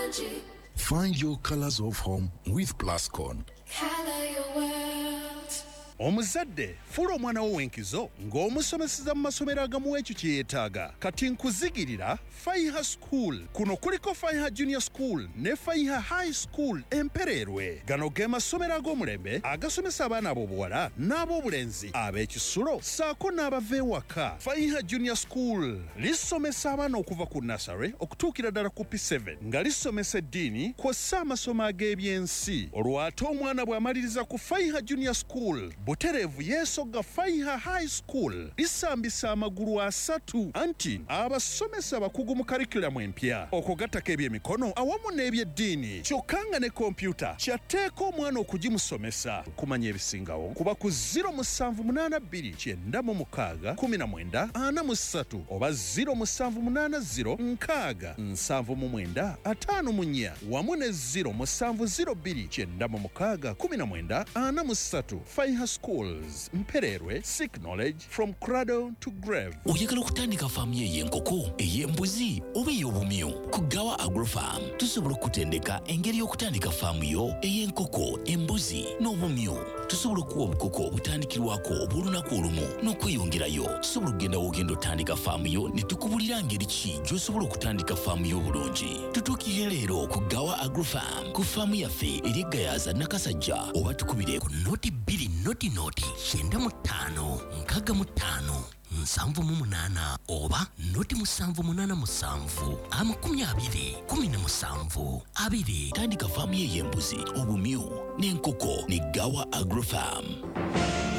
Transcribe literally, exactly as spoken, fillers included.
Energy. Find your colors of home with Plascon. Color your world. Omuzadde fula omwana wo wenkizo ng'omusomeseza mu masomero agamu ekyo kye yeetaaga. Kati nkuzigirira Faiha School. Kuno kuliko Faiha Junior School ne Faiha High School Empererwe. Gano ge masomero ag'omulembe agasomesa abaana ab'obuwala n'ab'obulenzi ab'ekisulo ssaako n'abava ewaka. Faiha Junior School lisomesa abaana okuva ku nursery okutuukira ddala ku P seven nga lisomesa eddiini kw'ossa amasomo ag'ebyensi. Olwo ate omwana bw'amaliriza ku Faiha Junior School butereevu yeesogga Faiha High School lisambisa amagulu asatu anti abasomesa abakugu mu karikulamu empya okugattako ebyemikono awamu n'ebyeddiini kyokka nga ne kompyuta kyatteeka omwana okugimusomesa. Kumanya ebisingawo kuba ku zero musanvu munaana bbiri kyenda mu mukaaga kumi na mwenda ana mu ssatu oba zero musanvu munaana zero nkaaga nsanvu mu mwenda ataano mu nnya wamu ne zero musanvu zero bbiri kyenda mu mukaaga kumi na mwenda ana mu ssatu. Faiha Schools Mpererwe, seek knowledge from cradle to grave. Oyagala okutandika faamu y'enkoko ey'embuzi oba ey'obumyu ku Gawa Agrofarm tusobola okutendeka engeri y'okutandika faamu yo ey'enkoko embuzi n'obumyu. Tusobola okuwa obukoko obutandikirwako obw'olunaku olumu n'okweyongerayo. Tusobola okugenda w'ogenda otandika faamu yo ne tukubulira ngeri ki gy'osobola okutandika faamu yo obulungi. Tutuukire leero ku Gawa Agrofarm ku faamu yaffe eri Gayaza Nakasajja oba tukubire ku noti bbiri noti noti kyenda mu ttaano nkaaga mu ttaano nsanvu mu munaana oba noti musanvu munaana musanvu amakumi abiri kumi na musanvu abiri. Tandika faamu y'embuzi obumyu n'enkoko ne Gawa Agrofarm.